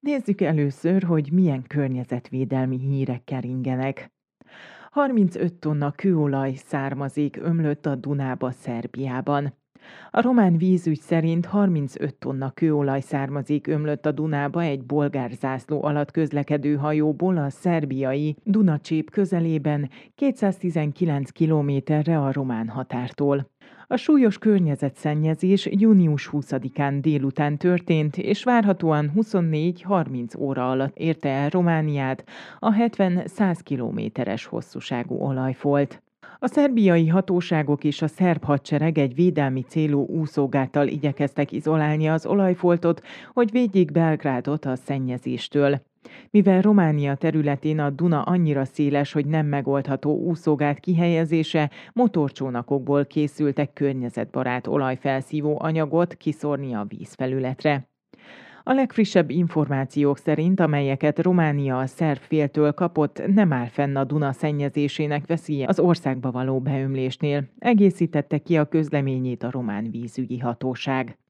Nézzük először, hogy milyen környezetvédelmi hírek keringenek. 35 tonna kőolaj származék ömlött a Dunába, Szerbiában. A román vízügy szerint 35 tonna kőolaj származék ömlött a Dunába egy bolgár zászló alatt közlekedő hajóból a szerbiai Dunacsép közelében, 219 kilométerre a román határtól. A súlyos környezetszennyezés június 20-án délután történt, és várhatóan 24-30 óra alatt érte el Romániát a 70-100 kilométeres hosszúságú olajfolt. A szerbiai hatóságok és a szerb hadsereg egy védelmi célú úszógáttal igyekeztek izolálni az olajfoltot, hogy védjék Belgrádot a szennyezéstől. Mivel Románia területén a Duna annyira széles, hogy nem megoldható úszógát kihelyezése, motorcsónakokból készültek környezetbarát olajfelszívó anyagot kiszórni a vízfelületre. A legfrissebb információk szerint, amelyeket Románia a szerb féltől kapott, nem áll fenn a Duna szennyezésének veszélye az országba való beömlésnél, egészítette ki a közleményét a román vízügyi hatóság.